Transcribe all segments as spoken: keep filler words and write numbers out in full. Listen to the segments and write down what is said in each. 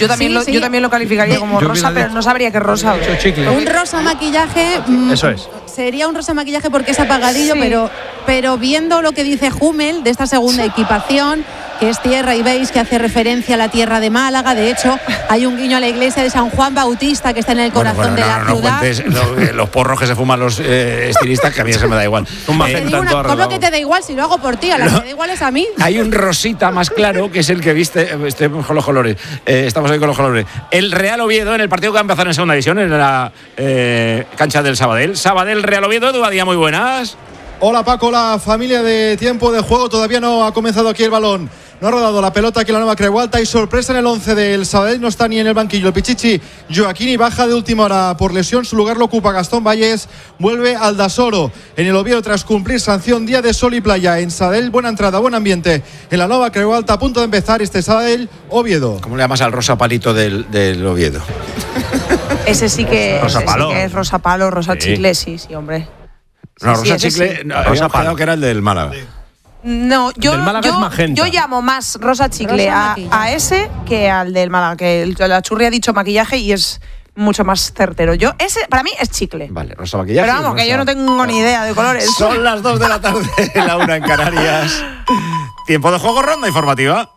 Yo también, Sí, lo, sí. yo también lo calificaría como Yo rosa, hubiera pero dicho- no sabría qué rosa. Un rosa maquillaje. mm, Eso es. Sería un rosa maquillaje porque es apagadillo, Sí. pero, pero viendo lo que dice Hummel de esta segunda equipación, que es tierra, y veis que hace referencia a la tierra de Málaga. De hecho, hay un guiño a la iglesia de San Juan Bautista que está en el Bueno, corazón bueno, de no, la no, no ciudad. cuentes lo- eh, los porros que se fuman los eh, estilistas, que a mí eso me da igual. Un Te magenta digo en una- todo ¿Cómo arreglado. que te da igual si lo hago por ti? A la que te da igual es a mí. Hay un rosita más claro que es el que viste. Estoy con los colores. Eh, estamos ahí con los colores. El Real Oviedo en el partido que va a empezar en segunda división, en la eh, cancha del Sabadell. Sabadell, Real Oviedo. Edu Badía, muy buenas. Hola Paco, la familia de tiempo de juego. Todavía no ha comenzado aquí el balón. No ha rodado la pelota aquí en la nueva Creu Alta. Y sorpresa en el once del Sabadell. No está ni en el banquillo el Pichichi Joaquini, baja de última hora por lesión. Su lugar lo ocupa Gastón Valles. Vuelve Aldasoro en el Oviedo tras cumplir sanción. Día de sol y playa en Sabadell. Buena entrada, buen ambiente en la nueva Creu Alta. A punto de empezar este Sabadell Oviedo. ¿Cómo le llamas al rosa palito del, del Oviedo? Ese sí que, Rosa ese sí palo. que es rosa palo, rosa Sí. chicle, sí, sí, hombre. No, Sí, rosa ese chicle. sí. No, Rosa habíamos palo. quedado que era el del Málaga. No, yo, del Málaga yo, es magenta. yo llamo más rosa chicle Rosa a, maquillaje. a ese que al del Málaga, que el- la churri ha dicho maquillaje y es mucho más certero. Yo, ese para mí es chicle. Vale, rosa maquillaje. Pero vamos, que rosa- yo no tengo ni idea de colores. Son las dos de la tarde, la una en Canarias. Tiempo de juego, ronda informativa.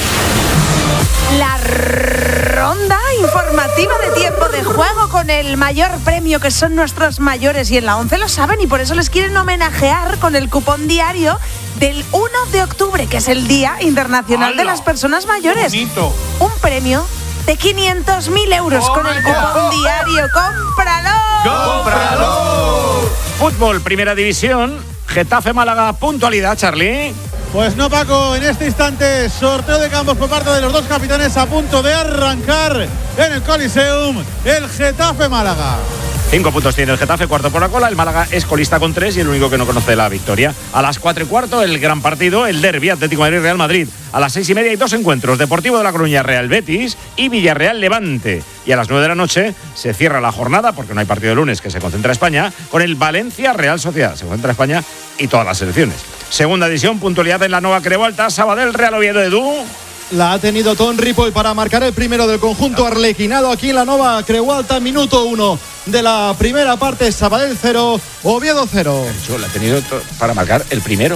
La ronda informativa de tiempo de juego con el mayor premio que son nuestros mayores, y en la once lo saben y por eso les quieren homenajear con el cupón diario del uno de octubre, que es el Día Internacional de las Personas Mayores. Un premio de quinientos mil euros con el cupón diario. ¡Cómpralo! ¡Cómpralo! Fútbol, primera división. Getafe Málaga, puntualidad, Charlie. Pues no, Paco, en este instante sorteo de campos por parte de los dos capitanes a punto de arrancar en el Coliseum el Getafe Málaga. Cinco puntos tiene el Getafe, cuarto por la cola. El Málaga es colista con tres y el único que no conoce la victoria. A las cuatro y cuarto, el gran partido, el derbi Atlético de Madrid-Real Madrid. A las seis y media hay dos encuentros, Deportivo de La Coruña, Real Betis y Villarreal Levante. Y a las nueve de la noche se cierra la jornada, porque no hay partido de lunes, que se concentra España, con el Valencia Real Sociedad. Se concentra España y todas las selecciones. Segunda división, puntualidad en la nueva Creu Alta, Sabadell, Real Oviedo, Edu. La ha tenido Ton Ripoll para marcar el primero del conjunto arlequinado aquí en la nueva Creu Alta, minuto uno de la primera parte. Sabadell cero, Oviedo cero. Eso, la ha tenido to- para marcar el primero.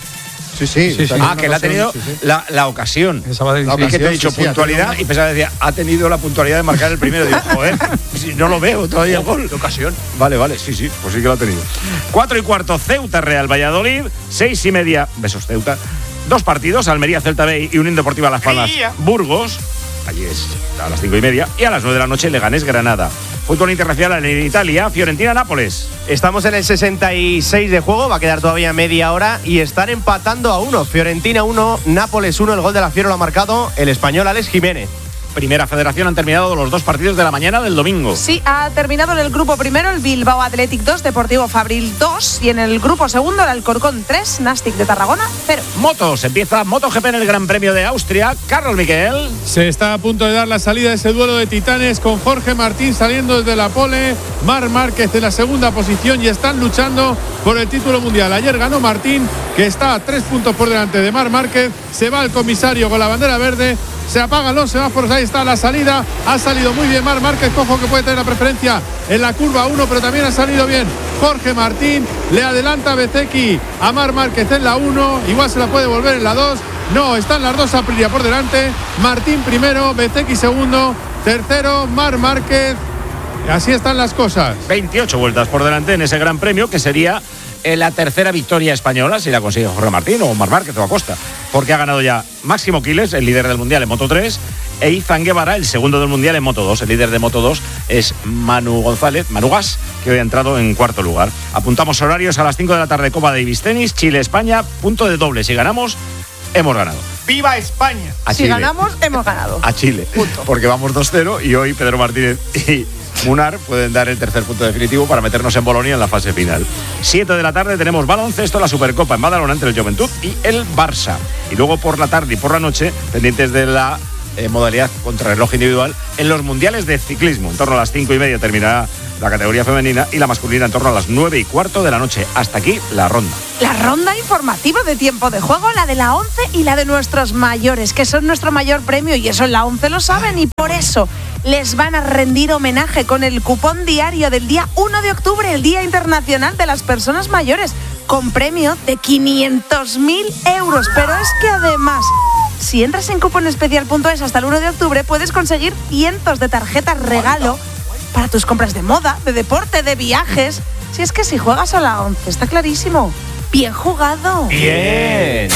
Sí, sí. Sí, sí. Ah, que él ha tenido la, la ocasión. En Sabadell, Es sí. que te he dicho sí, sí, ha puntualidad tenido- y pensaba que decía, ha tenido la puntualidad de marcar el primero. Digo, joder, si no lo veo todavía el gol. ocasión. Vale, vale, sí, sí, pues sí que lo ha tenido. Cuatro y cuarto, Ceuta Real Valladolid. Seis y media, besos Ceuta. Dos partidos, Almería Celta B y Unión Deportiva Las Palmas Burgos. Allí es a las cinco y media. Y a las nueve de la noche, Leganés Granada. Fútbol internacional en Italia, Fiorentina Nápoles. Estamos en el sesenta y seis de juego, va a quedar todavía media hora y están empatando a uno. Fiorentina uno, Nápoles uno, el gol de la Fiero lo ha marcado el español Alex Jiménez. Primera Federación, han terminado los dos partidos de la mañana del domingo. Sí, ha terminado en el grupo primero el Bilbao Athletic dos, Deportivo Fabril dos, y en el grupo segundo el Alcorcón tres, Nastic de Tarragona cero. Motos, empieza MotoGP en el Gran Premio de Austria. Carlos Miquel. Se está a punto de dar la salida de ese duelo de titanes con Jorge Martín saliendo desde la pole, Marc Márquez en la segunda posición y están luchando por el título mundial. Ayer ganó Martín, que está a tres puntos por delante de Marc Márquez. Se va el comisario con la bandera verde. Se apagan los semáforos, ahí está la salida. Ha salido muy bien Marc Márquez, cojo que puede tener la preferencia en la curva uno, pero también ha salido bien Jorge Martín. Le adelanta a Bezzecchi a Marc Márquez en la uno, igual se la puede volver en la dos. No, están las dos Aprilia por delante. Martín primero, Bezzecchi segundo, tercero Marc Márquez. Así están las cosas. veintiocho vueltas por delante en ese Gran Premio, que sería eh, la tercera victoria española, si la consigue Jorge Martín o Marc Márquez o Acosta, porque ha ganado ya Máximo Quiles, el líder del Mundial en Moto tres, e Izan Guevara, el segundo del Mundial en Moto dos. El líder de Moto dos es Manu González, Manu Gas, que hoy ha entrado en cuarto lugar. Apuntamos horarios a las cinco de la tarde, Copa Davis Tenis, Chile-España, punto de doble. Si ganamos, hemos ganado. ¡Viva España! A Si Chile. ganamos, hemos ganado. A Chile. Punto. Porque vamos dos cero y hoy Pedro Martínez y Munar pueden dar el tercer punto definitivo para meternos en Bolonia en la fase final. siete de la tarde tenemos baloncesto, la Supercopa en Badalona entre el Juventud y el Barça. Y luego por la tarde y por la noche, pendientes de la eh, modalidad contrarreloj individual, en los mundiales de ciclismo. En torno a las cinco y media terminará la categoría femenina, y la masculina en torno a las nueve y cuarto de la noche. Hasta aquí la ronda. La ronda informativa de tiempo de juego, la de la once y la de nuestros mayores, que son nuestro mayor premio, y eso en la once lo saben, y por eso les van a rendir homenaje con el cupón diario del día uno de octubre, el Día Internacional de las Personas Mayores, con premio de quinientos mil euros. Pero es que además, si entras en cuponespecial punto es hasta el uno de octubre, puedes conseguir cientos de tarjetas regalo para tus compras de moda, de deporte, de viajes. Si es que si juegas a la once, está clarísimo. Bien jugado. Bien.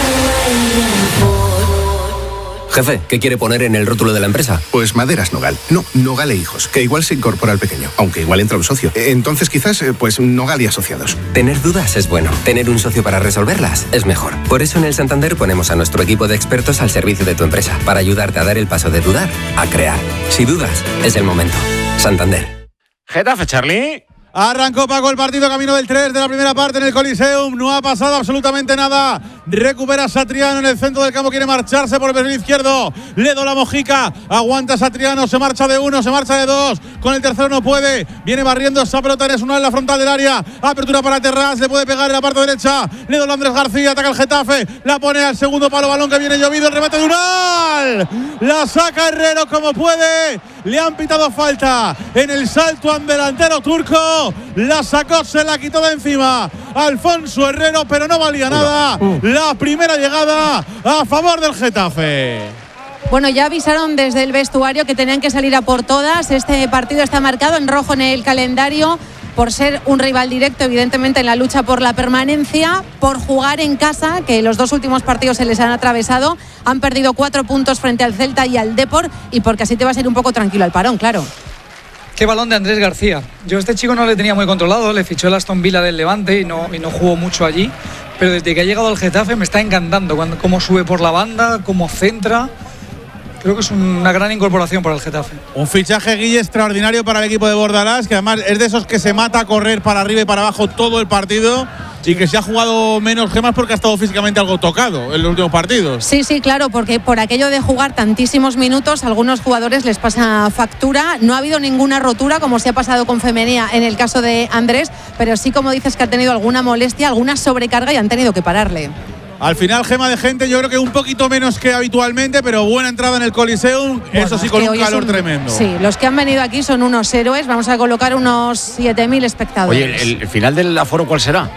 Jefe, ¿qué quiere poner en el rótulo de la empresa? Pues Maderas Nogal. No, Nogal e Hijos, que igual se incorpora al pequeño, aunque igual entra un socio. Entonces quizás, pues Nogal y Asociados. Tener dudas es bueno. Tener un socio para resolverlas es mejor. Por eso en el Santander ponemos a nuestro equipo de expertos al servicio de tu empresa, para ayudarte a dar el paso de dudar a crear. Si dudas, es el momento. Santander. Getafe, Charlie. Arrancó Paco el partido, camino del tres de la primera parte en el Coliseum. No ha pasado absolutamente nada. Recupera Satriano en el centro del campo. Quiere marcharse por el perfil izquierdo. Le do la Mojica. Aguanta Satriano. Se marcha de uno, se marcha de dos. Con el tercero no puede. Viene barriendo esa pelota en una en la frontal del área. Apertura para Terrás. Le puede pegar en la parte derecha. Le do la Andrés García. Ataca el Getafe. La pone al segundo palo. Balón que viene llovido. El remate de Unal. La saca Herrero como puede. Le han pitado falta en el salto al delantero turco. La sacó, se la quitó de encima Alfonso Herrero, pero no valía nada. La primera llegada a favor del Getafe. Bueno, ya avisaron desde el vestuario que tenían que salir a por todas. Este partido está marcado en rojo en el calendario por ser un rival directo, evidentemente, en la lucha por la permanencia, por jugar en casa, que los dos últimos partidos se les han atravesado. Han perdido cuatro puntos frente al Celta y al Depor, y porque así te va a ser un poco tranquilo el parón, claro. Qué balón de Andrés García. Yo a este chico no le tenía muy controlado, le fichó el Aston Villa del Levante y no, y no jugó mucho allí, pero desde que ha llegado al Getafe me está encantando cuando, cómo sube por la banda, cómo centra. Creo que es una gran incorporación para el Getafe. Un fichaje, Guille, extraordinario para el equipo de Bordalás, que además es de esos que se mata a correr para arriba y para abajo todo el partido, y que se ha jugado menos gemas porque ha estado físicamente algo tocado en los últimos partidos. Sí, sí, claro, porque por aquello de jugar tantísimos minutos, a algunos jugadores les pasa factura. No ha habido ninguna rotura, como se ha pasado con Femenía en el caso de Andrés, pero sí, como dices, que ha tenido alguna molestia, alguna sobrecarga y han tenido que pararle. Al final, gema de gente, yo creo que un poquito menos que habitualmente, pero buena entrada en el Coliseum, bueno, eso sí, con un calor un, tremendo. Sí, los que han venido aquí son unos héroes. Vamos a colocar unos siete mil espectadores. Oye, ¿el, el final del aforo cuál será?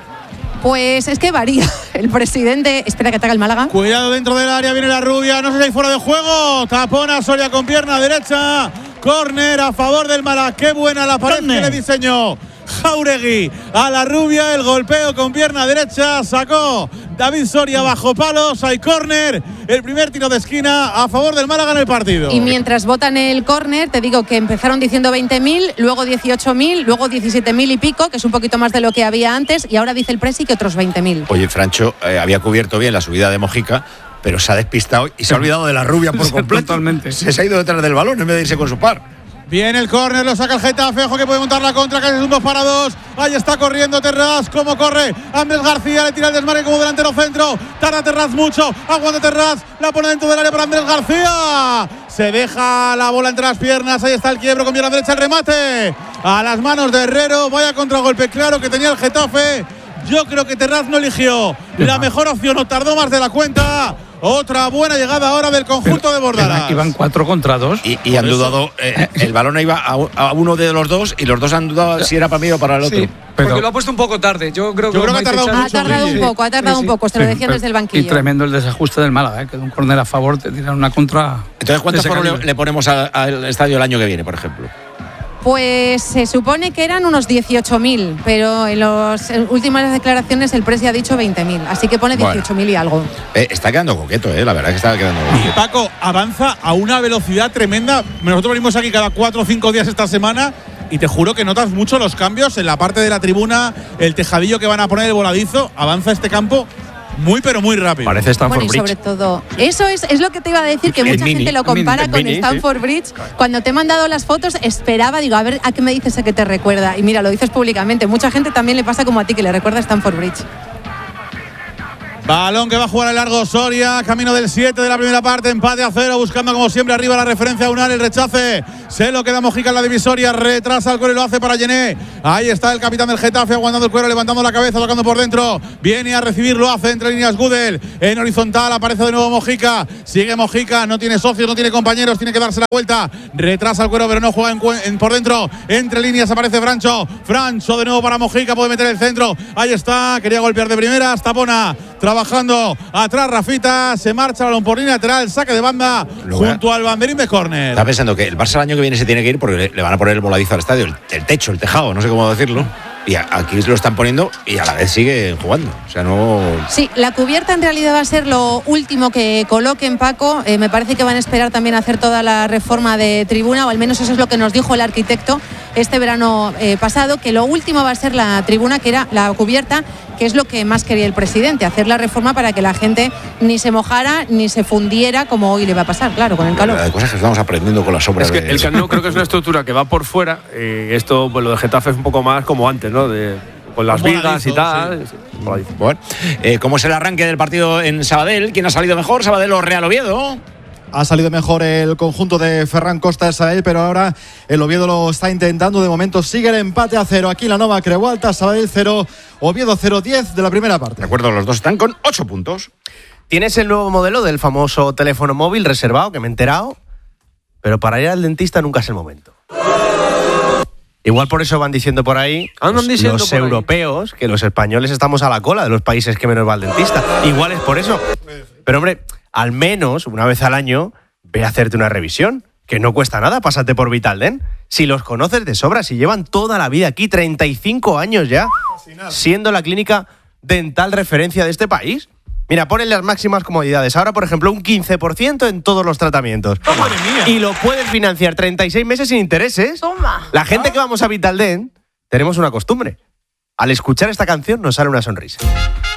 Pues es que varía. El presidente… Espera que ataca el Málaga. Cuidado dentro del área, viene la rubia. No sé si hay fuera de juego. Tapona Soria con pierna derecha. Córner a favor del Málaga. Qué buena la pared que le diseñó Jauregui a la rubia. El golpeo con pierna derecha. Sacó David Soria bajo palos. Hay córner. El primer tiro de esquina a favor del Málaga en el partido. Y mientras votan el córner, te digo que empezaron diciendo veinte mil, luego dieciocho mil, luego diecisiete mil y pico, que es un poquito más de lo que había antes, y ahora dice el Presi que otros veinte mil. Oye, Francho eh, había cubierto bien la subida de Mojica, pero se ha despistado y se ha olvidado de la rubia por completo. Totalmente. Se, se ha ido detrás del balón en vez de irse con su par. Viene el córner, lo saca el Getafe, ojo que puede montar la contra, casi es un dos para dos. Ahí está corriendo Terrás, cómo corre Andrés García, le tira el desmarque como delantero centro. Tarda Terrás mucho, aguanta Terrás, la pone dentro del área para Andrés García. Se deja la bola entre las piernas, ahí está el quiebro con pierna derecha, el remate a las manos de Herrero. Vaya contragolpe claro que tenía el Getafe. Yo creo que Terrás no eligió la mejor opción, o tardó más de la cuenta. Otra buena llegada ahora del conjunto pero, de Bordalás. Iban cuatro contra dos. Y, y han dudado, eh, el balón iba a, a uno de los dos y los dos han dudado si era para mí o para el otro. Sí, pero, porque lo ha puesto un poco tarde. Yo creo que, yo creo que ha tardado, mucho, ha tardado un poco, ha tardado sí, sí. un poco, se lo decían sí, desde el banquillo. Y tremendo el desajuste del Málaga, ¿eh? Que de un córner a favor te tiran una contra. Entonces, ¿cuántos foros le, le ponemos al estadio el año que viene, por ejemplo? Pues se supone que eran unos dieciocho mil, pero en las últimas declaraciones el Presi ha dicho veinte mil, así que pone dieciocho mil bueno, y algo. Eh, está quedando coqueto, eh, la verdad que está quedando coqueto. Y Paco avanza a una velocidad tremenda. Nosotros venimos aquí cada cuatro o cinco días esta semana y te juro que notas mucho los cambios en la parte de la tribuna, el tejadillo que van a poner, el voladizo. Avanza este campo muy pero muy rápido. Parece Stamford bueno, y Bridge. Sobre todo, eso es, es lo que te iba a decir, que el mucha mini, gente lo compara mini, con mini, Stamford sí. Bridge. Cuando te he mandado las fotos, esperaba, digo, a ver a qué me dices a qué te recuerda. Y mira, lo dices públicamente. Mucha gente también le pasa como a ti, que le recuerda a Stamford Bridge. Balón que va a jugar el largo Soria, camino del siete de la primera parte, empate a cero, buscando como siempre arriba la referencia a Unal, el rechace, se lo queda Mojica en la divisoria, retrasa el cuero y lo hace para Yené. Ahí está el capitán del Getafe aguantando el cuero, levantando la cabeza, tocando por dentro, viene a recibir, lo hace entre líneas Gudel, en horizontal aparece de nuevo Mojica, sigue Mojica, no tiene socios, no tiene compañeros, tiene que darse la vuelta, retrasa el cuero pero no juega en, en, por dentro, entre líneas aparece Francho, Francho de nuevo para Mojica, puede meter el centro, ahí está, quería golpear de primeras, Tapona, trabajando atrás Rafita, se marcha el balón por línea lateral, saque de banda Luego, junto al banderín de córner. Está pensando que el Barça el año que viene se tiene que ir porque le, le van a poner el voladizo al estadio, el, el techo, el tejado, no sé cómo decirlo. Y aquí lo están poniendo y a la vez sigue jugando. O sea, no. Sí, la cubierta en realidad va a ser lo último que coloquen, Paco. Eh, me parece que van a esperar también a hacer toda la reforma de tribuna, o al menos eso es lo que nos dijo el arquitecto este verano eh, pasado, que lo último va a ser la tribuna, que era la cubierta, que es lo que más quería el presidente, hacer la reforma para que la gente ni se mojara ni se fundiera, como hoy le va a pasar, claro, con el calor. Hay cosas que estamos aprendiendo con las obras. Es que de... el Camp Nou creo que es una estructura que va por fuera. Eh, esto, pues lo de Getafe es un poco más como antes, ¿no? De, con las vigas y tal. Sí. Sí. Bueno, eh, ¿cómo es el arranque del partido en Sabadell? ¿Quién ha salido mejor? ¿Sabadell o Real Oviedo? Ha salido mejor el conjunto de Ferran Costa de Sabadell, pero ahora el Oviedo lo está intentando. De momento sigue el empate a cero aquí en la Nova Creualta. Sabadell cero, Oviedo cero, diez de la primera parte. De acuerdo, los dos están con ocho puntos. Tienes el nuevo modelo del famoso teléfono móvil reservado, que me he enterado, pero para ir al dentista nunca es el momento. Igual por eso van diciendo por ahí Andan los, los por europeos ahí. Que los españoles estamos a la cola de los países que menos va al dentista. Igual es por eso. Pero hombre, al menos una vez al año ve a hacerte una revisión, que no cuesta nada, pásate por Vitaldent. Si los conoces de sobra, si llevan toda la vida aquí, treinta y cinco años ya, siendo la clínica dental referencia de este país. Mira, ponen las máximas comodidades. Ahora, por ejemplo, un quince por ciento en todos los tratamientos. ¡Oh, madre mía! Y lo puedes financiar treinta y seis meses sin intereses. Toma. La gente que vamos a Vitaldent tenemos una costumbre. Al escuchar esta canción nos sale una sonrisa.